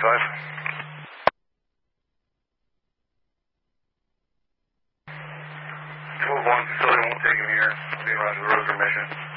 201 facility won't take him here. I'll be around the road for mission.